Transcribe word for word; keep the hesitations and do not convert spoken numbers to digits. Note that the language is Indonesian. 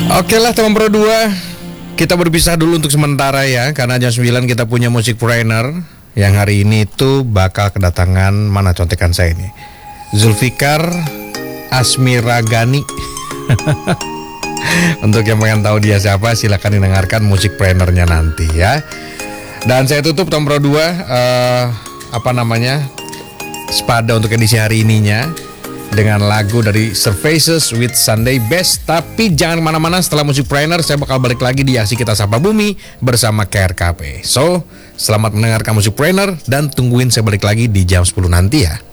Oke lah teman Pro dua, kita berpisah dulu untuk sementara ya, karena jam sembilan kita punya Music Brainer yang hari ini tuh bakal kedatangan, mana contekan saya ini, Zulfikar Asmiragani. Untuk yang pengen tahu dia siapa, silakan dengarkan Music Brainer-nya nanti ya. Dan saya tutup Tom Pro dua uh, apa namanya Spada untuk edisi hari ininya dengan lagu dari Surfaces with Sunday Best. Tapi jangan kemana-mana, setelah Music Brainer saya bakal balik lagi di aksi Kita Sapa Bumi bersama K R K P. So, selamat mendengarkan Music Brainer dan tungguin saya balik lagi di jam sepuluh nanti ya.